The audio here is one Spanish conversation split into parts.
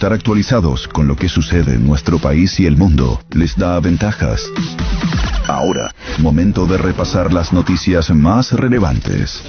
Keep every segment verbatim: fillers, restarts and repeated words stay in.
estar actualizados con lo que sucede en nuestro país y el mundo les da ventajas. Ahora, momento de repasar las noticias más relevantes.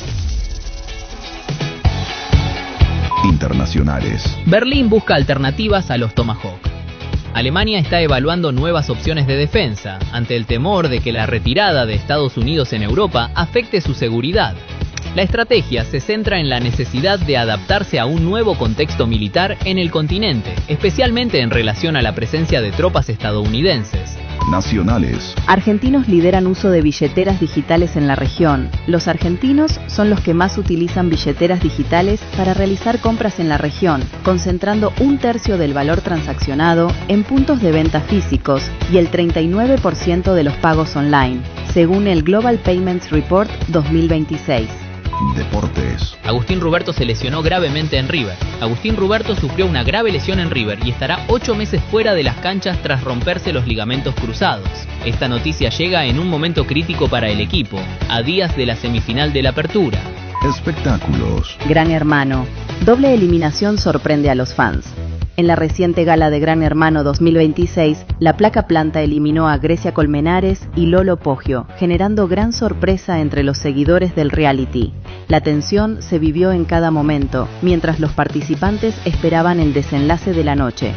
Internacionales. Berlín busca alternativas a los Tomahawk. Alemania está evaluando nuevas opciones de defensa, ante el temor de que la retirada de Estados Unidos en Europa afecte su seguridad. La estrategia se centra en la necesidad de adaptarse a un nuevo contexto militar en el continente, especialmente en relación a la presencia de tropas estadounidenses. Nacionales. Argentinos lideran uso de billeteras digitales en la región. Los argentinos son los que más utilizan billeteras digitales para realizar compras en la región, concentrando un tercio del valor transaccionado en puntos de venta físicos y el treinta y nueve por ciento de los pagos online, según el Global Payments Report dos mil veintiséis. Deportes. Agustín Ruberto se lesionó gravemente en River. Agustín Ruberto sufrió una grave lesión en River y estará ocho meses fuera de las canchas tras romperse los ligamentos cruzados. Esta noticia llega en un momento crítico para el equipo, a días de la semifinal de la Apertura. Espectáculos. Gran Hermano. Doble eliminación sorprende a los fans. En la reciente gala de Gran Hermano dos mil veintiséis, la placa planta eliminó a Grecia Colmenares y Lolo Poggio, generando gran sorpresa entre los seguidores del reality. La tensión se vivió en cada momento, mientras los participantes esperaban el desenlace de la noche.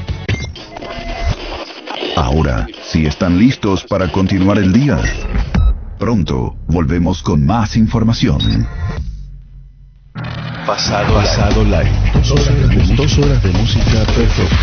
Ahora, si están listos para continuar el día, pronto volvemos con más información. Pasado, pasado live. Dos horas de, dos horas de música perfecta.